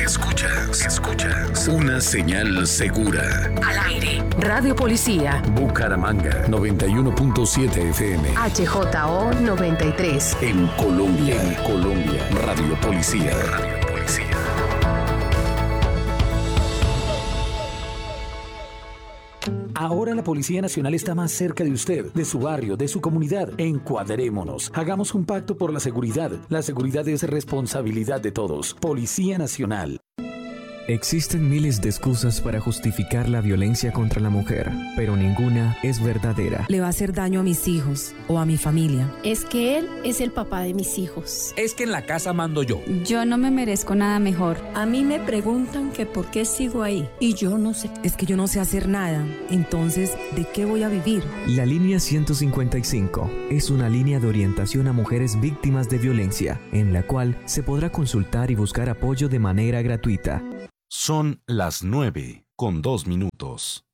Escuchas una señal segura. Al aire. Radio Policía. Bucaramanga 91.7 FM. HJO 93. En Colombia. Radio Policía. Ahora la Policía Nacional está más cerca de usted, de su barrio, de su comunidad. Encuadrémonos. Hagamos un pacto por la seguridad. La seguridad es responsabilidad de todos. Policía Nacional. Existen miles de excusas para justificar la violencia contra la mujer, pero ninguna es verdadera. Le va a hacer daño a mis hijos o a mi familia. Es que él es el papá de mis hijos. Es que en la casa mando yo. Yo no me merezco nada mejor. A mí me preguntan que por qué sigo ahí y yo no sé. Es que yo no sé hacer nada. Entonces, ¿de qué voy a vivir? La línea 155 es una línea de orientación a mujeres víctimas de violencia, en la cual se podrá consultar y buscar apoyo de manera gratuita. Son las 9:02.